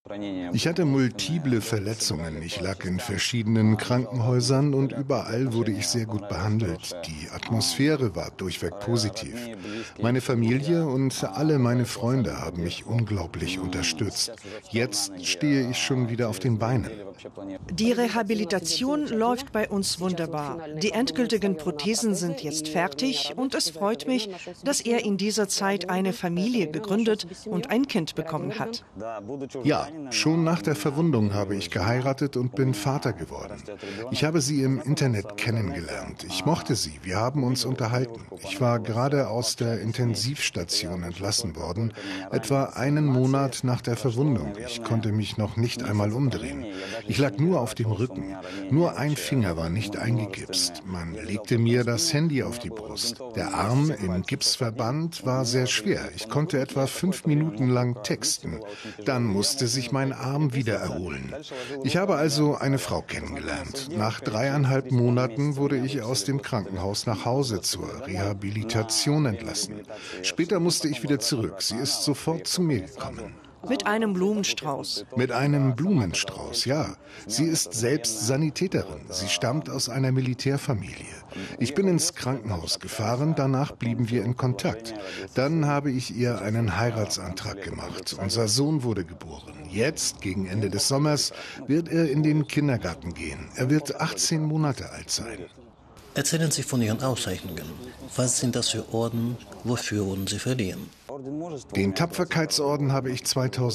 Ich hatte multiple Verletzungen. Ich lag in verschiedenen Krankenhäusern und überall wurde ich sehr gut behandelt. Die Atmosphäre war durchweg positiv. Meine Familie und alle meine Freunde haben mich unglaublich unterstützt. Jetzt stehe ich schon wieder auf den Beinen. Die Rehabilitation läuft bei uns wunderbar. Die endgültigen Prothesen sind jetzt fertig und es freut mich, dass er in dieser Zeit eine Familie gegründet und ein Kind bekommen hat. Ja, schon nach der Verwundung habe ich geheiratet und bin Vater geworden. Ich habe sie im Internet kennengelernt. Ich mochte sie. Wir haben uns unterhalten. Ich war gerade aus der Intensivstation entlassen worden, etwa einen Monat nach der Verwundung. Ich konnte mich noch nicht einmal umdrehen. Ich lag nur auf dem Rücken. Nur ein Finger war nicht eingegipst. Man legte mir das Handy auf die Brust. Der Arm im Gipsverband war sehr schwer. Ich konnte etwa 5 Minuten lang texten. Dann musste sich mein Arm wieder erholen. Ich habe also eine Frau kennengelernt. Nach 3,5 Monaten wurde ich aus dem Krankenhaus nach Hause zur Rehabilitation entlassen. Später musste ich wieder zurück. Sie ist sofort zu mir gekommen. Mit einem Blumenstrauß. Mit einem Blumenstrauß, ja. Sie ist selbst Sanitäterin. Sie stammt aus einer Militärfamilie. Ich bin ins Krankenhaus gefahren, danach blieben wir in Kontakt. Dann habe ich ihr einen Heiratsantrag gemacht. Unser Sohn wurde geboren. Jetzt, gegen Ende des Sommers, wird er in den Kindergarten gehen. Er wird 18 Monate alt sein. Erzählen Sie von Ihren Auszeichnungen. Was sind das für Orden? Wofür wurden Sie verliehen? Den Tapferkeitsorden habe ich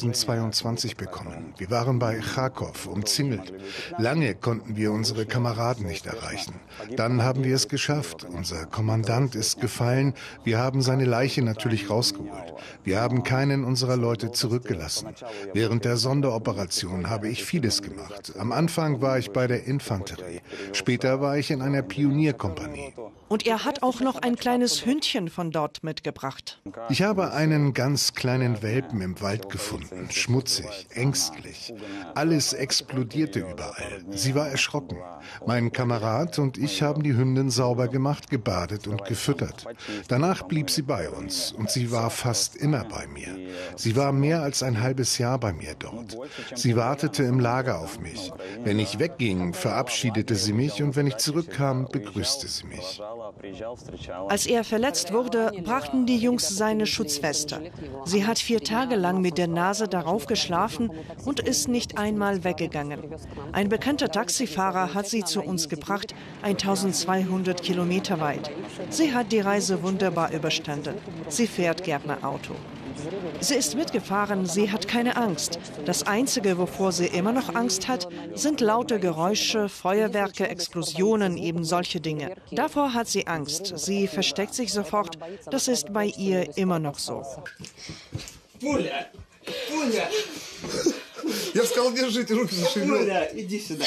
2022 bekommen. Wir waren bei Charkow umzingelt. Lange konnten wir unsere Kameraden nicht erreichen. Dann haben wir es geschafft. Unser Kommandant ist gefallen. Wir haben seine Leiche natürlich rausgeholt. Wir haben keinen unserer Leute zurückgelassen. Während der Sonderoperation habe ich vieles gemacht. Am Anfang war ich bei der Infanterie. Später war ich in einer Pionierkompanie. Und er hat auch noch ein kleines Hündchen von dort mitgebracht. Ich habe einen ganz kleinen Welpen im Wald gefunden. Schmutzig, ängstlich. Alles explodierte überall. Sie war erschrocken. Mein Kamerad und ich haben die Hündin sauber gemacht, gebadet und gefüttert. Danach blieb sie bei uns und sie war fast immer bei mir. Sie war mehr als ein halbes Jahr bei mir dort. Sie wartete im Lager auf mich. Wenn ich wegging, verabschiedete sie mich und wenn ich zurückkam, begrüßte sie mich. Als er verletzt wurde, brachten die Jungs seine Schutzweste. Sie hat 4 Tage lang mit der Nase darauf geschlafen und ist nicht einmal weggegangen. Ein bekannter Taxifahrer hat sie zu uns gebracht, 1200 Kilometer weit. Sie hat die Reise wunderbar überstanden. Sie fährt gerne Auto. Sie ist mitgefahren, sie hat keine Angst. Das Einzige, wovor sie immer noch Angst hat, sind laute Geräusche, Feuerwerke, Explosionen, eben solche Dinge. Davor hat sie Angst. Sie versteckt sich sofort. Das ist bei ihr immer noch so. Пуля! Пуля! Я сказал, держите руки за шею. Пуля, иди сюда.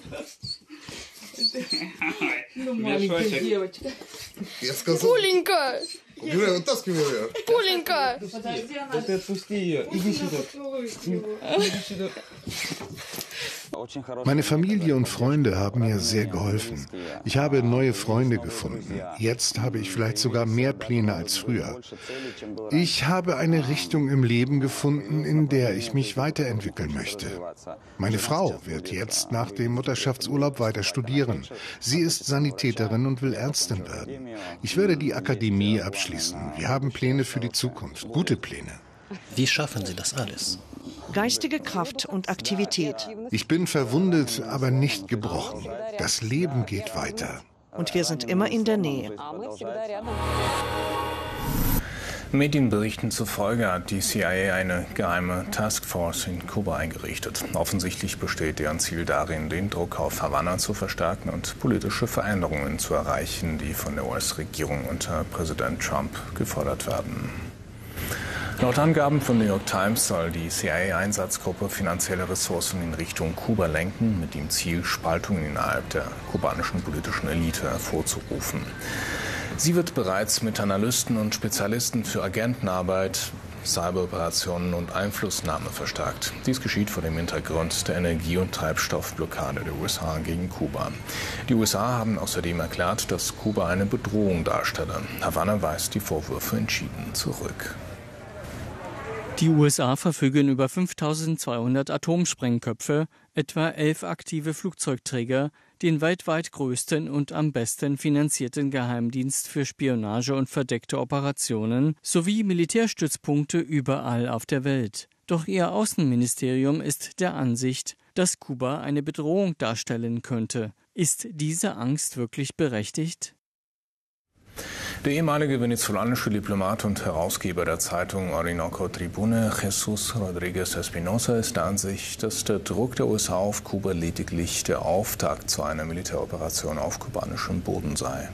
Ну, маленькая девочка. Я сказал... Пуленька! Убирай, вытаскивай ее. Пуленька! Да ты отпусти ее. Иди сюда. Иди сюда. Meine Familie und Freunde haben mir sehr geholfen. Ich habe neue Freunde gefunden. Jetzt habe ich vielleicht sogar mehr Pläne als früher. Ich habe eine Richtung im Leben gefunden, in der ich mich weiterentwickeln möchte. Meine Frau wird jetzt nach dem Mutterschaftsurlaub weiter studieren. Sie ist Sanitäterin und will Ärztin werden. Ich werde die Akademie abschließen. Wir haben Pläne für die Zukunft, gute Pläne. Wie schaffen Sie das alles? Geistige Kraft und Aktivität. Ich bin verwundet, aber nicht gebrochen. Das Leben geht weiter. Und wir sind immer in der Nähe. Medienberichten zufolge hat die CIA eine geheime Taskforce in Kuba eingerichtet. Offensichtlich besteht deren Ziel darin, den Druck auf Havanna zu verstärken und politische Veränderungen zu erreichen, die von der US-Regierung unter Präsident Trump gefordert werden. Laut Angaben von New York Times soll die CIA-Einsatzgruppe finanzielle Ressourcen in Richtung Kuba lenken, mit dem Ziel, Spaltungen innerhalb der kubanischen politischen Elite hervorzurufen. Sie wird bereits mit Analysten und Spezialisten für Agentenarbeit, Cyberoperationen und Einflussnahme verstärkt. Dies geschieht vor dem Hintergrund der Energie- und Treibstoffblockade der USA gegen Kuba. Die USA haben außerdem erklärt, dass Kuba eine Bedrohung darstelle. Havanna weist die Vorwürfe entschieden zurück. Die USA verfügen über 5.200 Atomsprengköpfe, etwa 11 aktive Flugzeugträger, den weltweit größten und am besten finanzierten Geheimdienst für Spionage und verdeckte Operationen sowie Militärstützpunkte überall auf der Welt. Doch ihr Außenministerium ist der Ansicht, dass Kuba eine Bedrohung darstellen könnte. Ist diese Angst wirklich berechtigt? Der ehemalige venezolanische Diplomat und Herausgeber der Zeitung Orinoco Tribune, Jesús Rodríguez Espinosa, ist der Ansicht, dass der Druck der USA auf Kuba lediglich der Auftakt zu einer Militäroperation auf kubanischem Boden sei.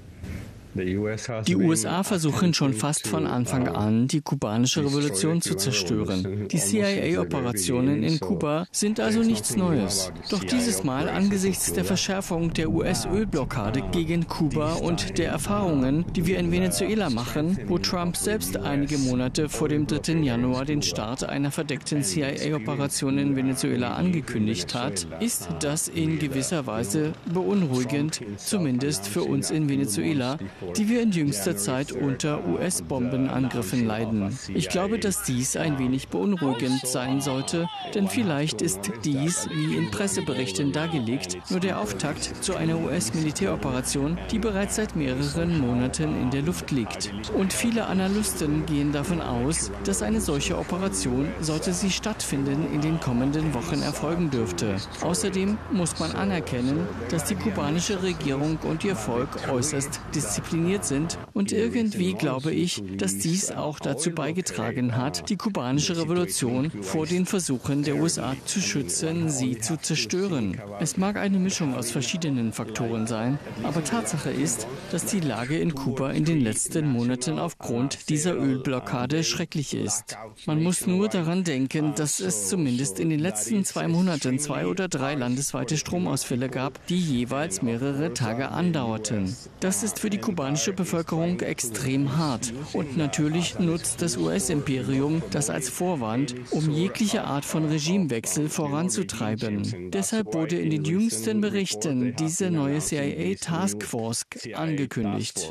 Die USA versuchen schon fast von Anfang an, die kubanische Revolution zu zerstören. Die CIA-Operationen in Kuba sind also nichts Neues. Doch dieses Mal angesichts der Verschärfung der US-Ölblockade gegen Kuba und der Erfahrungen, die wir in Venezuela machen, wo Trump selbst einige Monate vor dem 3. Januar den Start einer verdeckten CIA-Operation in Venezuela angekündigt hat, ist das in gewisser Weise beunruhigend, zumindest für uns in Venezuela, die wir in jüngster Zeit unter US-Bombenangriffen leiden. Ich glaube, dass dies ein wenig beunruhigend sein sollte, denn vielleicht ist dies, wie in Presseberichten dargelegt, nur der Auftakt zu einer US-Militäroperation, die bereits seit mehreren Monaten in der Luft liegt. Und viele Analysten gehen davon aus, dass eine solche Operation, sollte sie stattfinden, in den kommenden Wochen erfolgen dürfte. Außerdem muss man anerkennen, dass die kubanische Regierung und ihr Volk äußerst diszipliniert sind und irgendwie glaube ich, dass dies auch dazu beigetragen hat, die kubanische Revolution vor den Versuchen der USA zu schützen, sie zu zerstören. Es mag eine Mischung aus verschiedenen Faktoren sein, aber Tatsache ist, dass die Lage in Kuba in den letzten Monaten aufgrund dieser Ölblockade schrecklich ist. Man muss nur daran denken, dass es zumindest in den letzten 2 Monaten 2 oder 3 landesweite Stromausfälle gab, die jeweils mehrere Tage andauerten. Das ist für die kubanische Bevölkerung extrem hart. Und natürlich nutzt das US-Imperium das als Vorwand, um jegliche Art von Regimewechsel voranzutreiben. Deshalb wurde in den jüngsten Berichten diese neue CIA-Taskforce angekündigt.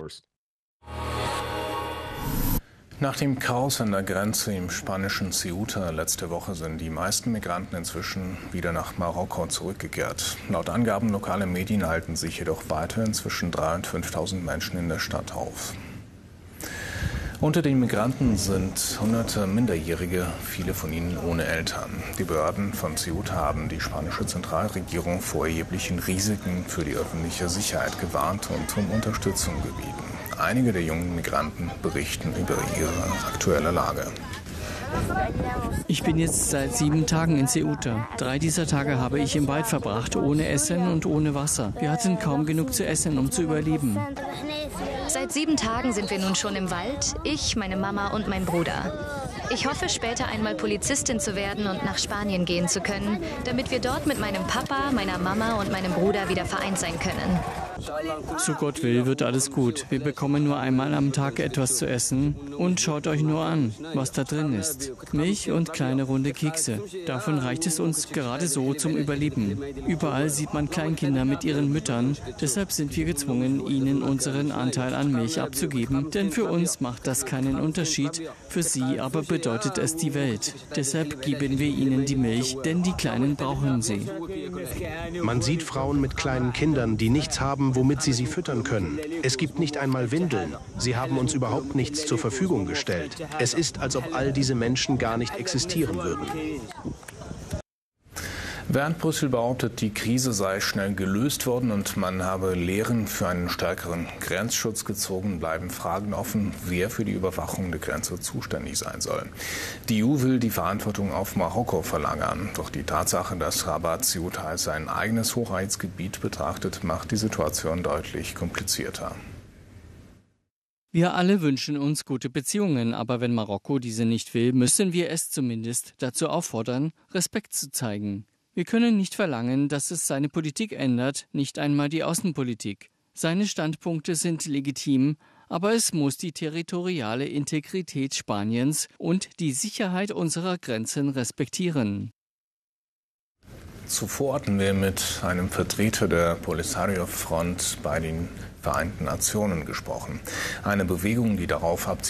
Nach dem Chaos an der Grenze im spanischen Ceuta letzte Woche sind die meisten Migranten inzwischen wieder nach Marokko zurückgekehrt. Laut Angaben lokaler Medien halten sich jedoch weiterhin zwischen 3.000 und 5.000 Menschen in der Stadt auf. Unter den Migranten sind hunderte Minderjährige, viele von ihnen ohne Eltern. Die Behörden von Ceuta haben die spanische Zentralregierung vor erheblichen Risiken für die öffentliche Sicherheit gewarnt und um Unterstützung gebeten. Einige der jungen Migranten berichten über ihre aktuelle Lage. Ich bin jetzt seit 7 Tagen in Ceuta. 3 dieser Tage habe ich im Wald verbracht, ohne Essen und ohne Wasser. Wir hatten kaum genug zu essen, um zu überleben. Seit 7 Tagen sind wir nun schon im Wald, ich, meine Mama und mein Bruder. Ich hoffe, später einmal Polizistin zu werden und nach Spanien gehen zu können, damit wir dort mit meinem Papa, meiner Mama und meinem Bruder wieder vereint sein können. So Gott will, wird alles gut. Wir bekommen nur einmal am Tag etwas zu essen. Und schaut euch nur an, was da drin ist. Milch und kleine runde Kekse. Davon reicht es uns gerade so zum Überleben. Überall sieht man Kleinkinder mit ihren Müttern. Deshalb sind wir gezwungen, ihnen unseren Anteil an Milch abzugeben. Denn für uns macht das keinen Unterschied. Für sie aber bedeutet es die Welt. Deshalb geben wir ihnen die Milch, denn die Kleinen brauchen sie. Man sieht Frauen mit kleinen Kindern, die nichts haben, womit sie füttern können. Es gibt nicht einmal Windeln. Sie haben uns überhaupt nichts zur Verfügung gestellt. Es ist, als ob all diese Menschen gar nicht existieren würden. Während Brüssel behauptet, die Krise sei schnell gelöst worden und man habe Lehren für einen stärkeren Grenzschutz gezogen, bleiben Fragen offen, wer für die Überwachung der Grenze zuständig sein soll. Die EU will die Verantwortung auf Marokko verlagern. Doch die Tatsache, dass Rabat Ceuta als sein eigenes Hoheitsgebiet betrachtet, macht die Situation deutlich komplizierter. Wir alle wünschen uns gute Beziehungen, aber wenn Marokko diese nicht will, müssen wir es zumindest dazu auffordern, Respekt zu zeigen. Wir können nicht verlangen, dass es seine Politik ändert, nicht einmal die Außenpolitik. Seine Standpunkte sind legitim, aber es muss die territoriale Integrität Spaniens und die Sicherheit unserer Grenzen respektieren. Zuvor hatten wir mit einem Vertreter der Polisario-Front bei den Vereinten Nationen gesprochen. Eine Bewegung, die darauf abzielt,